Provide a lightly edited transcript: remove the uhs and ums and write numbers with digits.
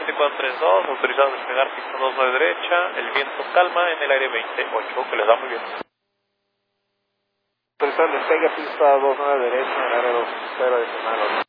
2432, autorizado a despegar pista 29 derecha, el viento calma en el aire 28, que les da muy bien. Autorizado despegue pista 29 derecha en el área 20 decimal.